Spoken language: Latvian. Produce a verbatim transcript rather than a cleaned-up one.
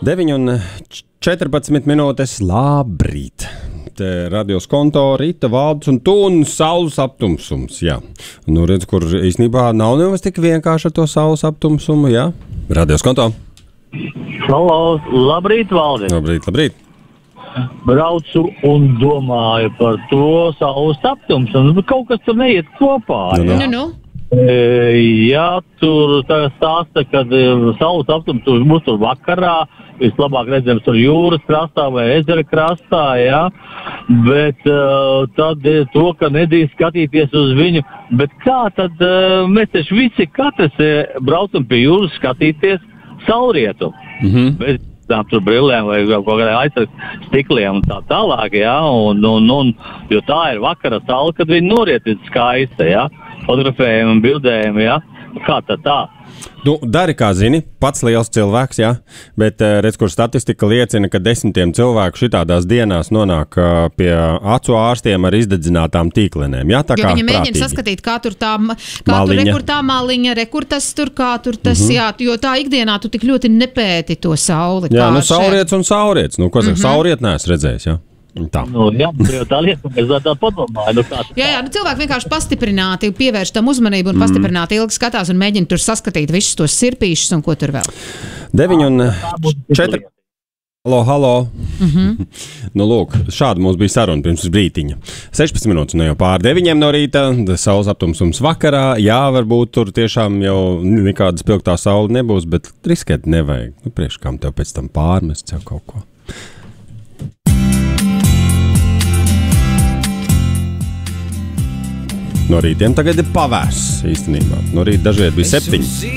deviņi un četrpadsmit minūtes, labrīt. Te radios konto, Rita, Valdis un tu un saules aptumsums, jā. Nu, redz, kur īstenībā nav nemaz tik vienkārši ar to saules aptumsumu, jā. Radios konto. Halo, labrīt, Valdis. Labrīt, labrīt. Braucu un domāju par to saules aptumsumu. Kaut kas tur neiet kopā. Nu, nu, nu. Jā, tur stāsta, ka saules aptumsums būs tur vakarā, vislabāk redzams tur jūras krastā vai ezera krastā, jā, bet uh, tad to, ka nedrīkst skatīties uz viņu, bet kā tad uh, mēs taču visi katrs braucam pie jūras skatīties saulrietu, Mhm. bez tām tur brillēm vai kaut kādiem aizsargs stikliem un tā tālāk, jā, un, un, un, jo tā ir vakara saule, kad viņi noriet ir skaista, jā. Fotografējumi un bildējumi, jā. Kā tad tā? Nu, dari, kā zini, pats liels cilvēks, jā, bet redz, kur statistika liecina, ka desmitiem cilvēku šitādās dienās nonāk pie acu ārstiem ar izdedzinātām tīklenēm, jā, tā jo kā viņi mēģina prātīgi. saskatīt, kā tur tā, kā tur rekur tā maliņa, rekur tas tur, kā tur tas, mm-hmm. jā, jo tā ikdienā tu tik ļoti nepēti to sauli. Jā, nu sauriets un sauriets, nu, ko saka, mm-hmm. sauriet neesmu redzējis, jā. Tā. Nu, jā, jau tā lieta, mēs tā padomāju. Nu, kā tā. Jā, jā, nu cilvēki vienkārši pastiprināti pievērš tam uzmanību un mm. pastiprināti ilgi skatās un mēģina tur saskatīt visus tos sirpīšus un ko tur vēl. deviņi un četri. Halo, halo. Mm-hmm. Nu, lūk, šāda mums bija saruna pirms brītiņa. sešpadsmit minūtes no jau pār deviņiem no rīta, saules aptumsums vakarā. Jā, varbūt tur tiešām jau nekāda spilgtā saule nebūs, bet riskēt nevajag. Nu, priekš kam tev pēc tam pārmest jau kaut ko. No rītiem tagad ir pavērss īstenībā. No rīta dažreiz bija septiņi.